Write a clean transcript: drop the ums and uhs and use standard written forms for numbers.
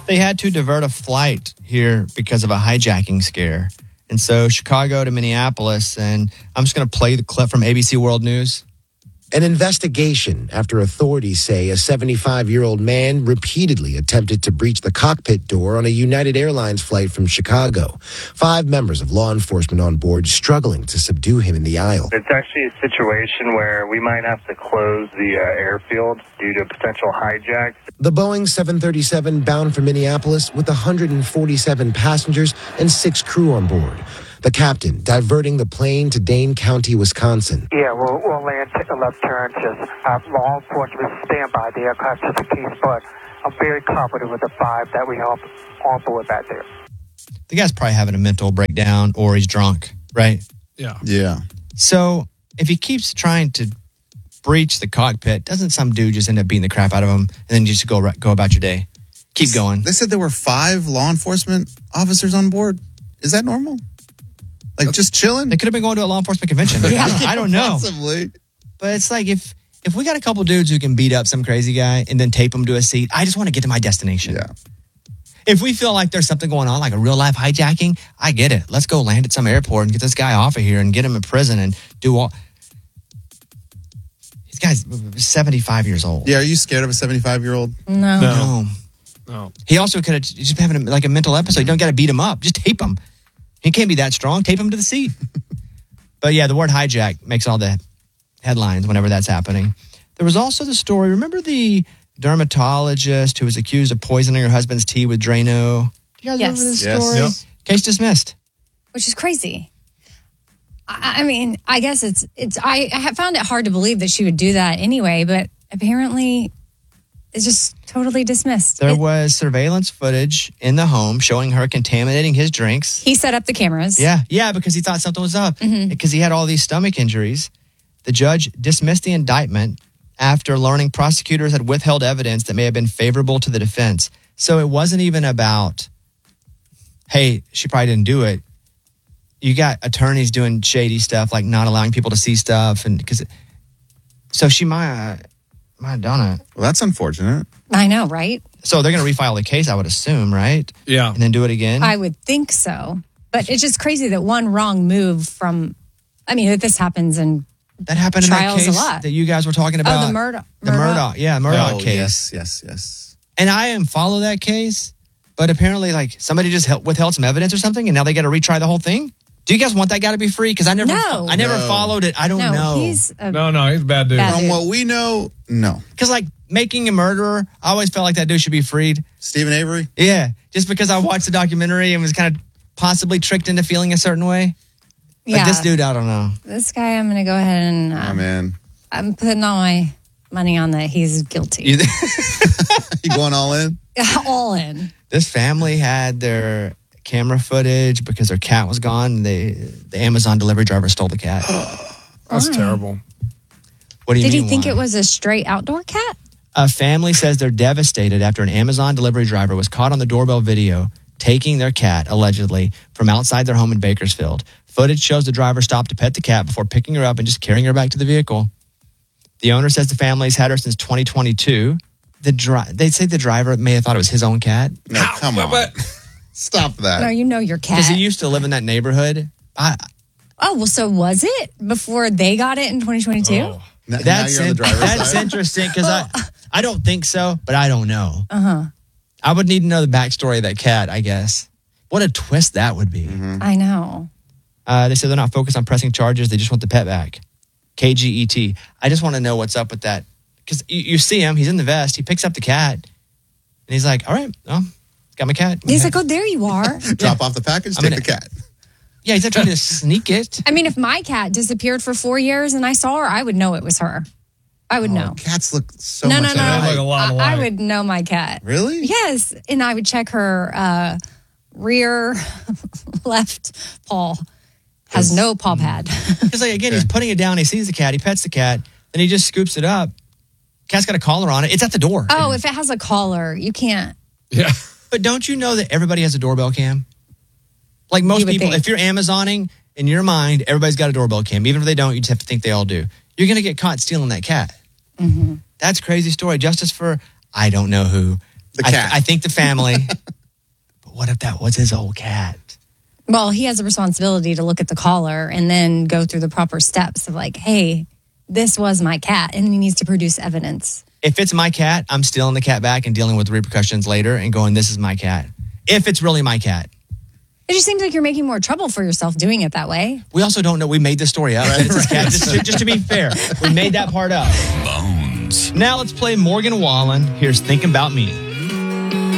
They had to divert a flight here because of a hijacking scare. And so Chicago to Minneapolis, and I'm just going to play the clip from ABC World News. An investigation after authorities say a 75-year-old man repeatedly attempted to breach the cockpit door on a United Airlines flight from Chicago. 5 members of law enforcement on board struggling to subdue him in the aisle. It's actually a situation where we might have to close the airfield due to potential hijacks. The Boeing 737 bound for Minneapolis with 147 passengers and 6 crew on board. The captain diverting the plane to Dane County, Wisconsin. Yeah, we'll land, take a left turn. Just have law enforcement stand by the aircraft just in case, but I'm very confident with the 5 that we have on board back there. The guy's probably having a mental breakdown or he's drunk, right? Yeah. So if he keeps trying to breach the cockpit, doesn't some dude just end up beating the crap out of him and then you just go about your day? Keep going. They said there were 5 law enforcement officers on board. Is that normal? Like just chilling? They could have been going to a law enforcement convention. I don't know. Possibly. But it's like if we got a couple dudes who can beat up some crazy guy and then tape him to a seat, I just want to get to my destination. Yeah. If we feel like there's something going on, like a real life hijacking, I get it. Let's go land at some airport and get this guy off of here and get him in prison and do all. This guy's 75 years old. Yeah, are you scared of a 75-year-old? No. No. He also could have just having like a mental episode. You don't got to beat him up. Just tape him. He can't be that strong. Tape him to the seat. But yeah, the word hijack makes all the headlines whenever that's happening. There was also the story. Remember the dermatologist who was accused of poisoning her husband's tea with Drano? Do you guys remember this story? Yep. Case dismissed. Which is crazy. I mean, I guess I have found it hard to believe that she would do that anyway, but apparently it's just totally dismissed. There was surveillance footage in the home showing her contaminating his drinks. He set up the cameras. Yeah, because he thought something was up. Because he had all these stomach injuries. The judge dismissed the indictment after learning prosecutors had withheld evidence that may have been favorable to the defense. So it wasn't even about, hey, she probably didn't do it. You got attorneys doing shady stuff, like not allowing people to see stuff. So she might have done it. Well, that's unfortunate. I know, right? So they're going to refile the case, I would assume, right? Yeah. And then do it again? I would think so. But it's just crazy that one wrong move that this happens in that happened in that trials case a lot. that you guys were talking about. Oh, the Murdaugh. The Murdaugh case. Yes. And I didn't follow that case, but apparently like somebody just withheld some evidence or something and now they got to retry the whole thing? Do you guys want that guy to be free? Because I never followed it. I don't know. He's a he's a bad dude. From what we know, no. Because like making a murderer, I always felt like that dude should be freed. Stephen Avery? Yeah. Just because I watched the documentary and was kind of possibly tricked into feeling a certain way. But this dude, I don't know. This guy, I'm going to go ahead and Oh, man. I'm putting all my money on that he's guilty. You going all in? All in. This family had their camera footage because their cat was gone. The Amazon delivery driver stole the cat. That's terrible. What do you mean? Did he think why? it was a stray outdoor cat? A family says they're devastated after an Amazon delivery driver was caught on the doorbell video taking their cat, allegedly, from outside their home in Bakersfield. Footage shows the driver stopped to pet the cat before picking her up and just carrying her back to the vehicle. The owner says the family's had her since 2022. They say the driver may have thought it was his own cat. No, come on. Stop that. No, you know your cat. Because he used to live in that neighborhood. So was it before they got it in 2022? Oh. Now That's you're on the driver's that's side? interesting because I don't think so, but I don't know. I would need to know the backstory of that cat, I guess. What a twist that would be. I know. They say they're not focused on pressing charges. They just want the pet back. KGET. I just want to know what's up with that. Because you see him, he's in the vest. He picks up the cat. And he's like, all right, got my cat. He's like, oh, there you are. Drop off the package, take the cat. Yeah, he's not trying to sneak it. I mean, if my cat disappeared for 4 years and I saw her, I would know it was her. I would know. Cats look so No. much Like a lot I alike. would know my cat. Really? Yes. And I would check her rear left paw. Has no paw pad. Because like, again, he's putting it down. He sees the cat. He pets the cat. Then he just scoops it up. Cat's got a collar on it. It's at the door. Oh, if it has a collar, you can't. Yeah. But don't you know that everybody has a doorbell cam? Like most You would people, think. if you're Amazoning, in your mind, everybody's got a doorbell cam. Even if they don't, you just have to think they all do. You're going to get caught stealing that cat. That's a crazy story. Justice for I don't know who. The cat. I think the family. But what if that was his old cat? Well, he has a responsibility to look at the caller and then go through the proper steps of like, hey, this was my cat. And he needs to produce evidence. If it's my cat, I'm stealing the cat back and dealing with the repercussions later and going, this is my cat. If it's really my cat. It just seems like you're making more trouble for yourself doing it that way. We also don't know. We made this story up. That it's his cat. Just to be fair, we made that part up. Bones. Now let's play Morgan Wallen. Here's Thinking About Me.